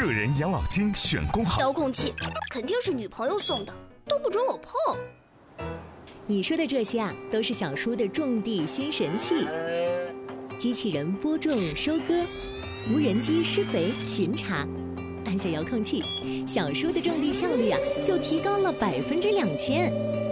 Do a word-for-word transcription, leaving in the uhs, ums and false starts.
个人养老金选工好。 遥控器肯定是女朋友送的，都不准我碰。 你说的这些啊，都是小叔的种地新神器：机器人播种、收割，无人机施肥、巡查。按下遥控器，小叔的种地效率啊就提高了百分之两千。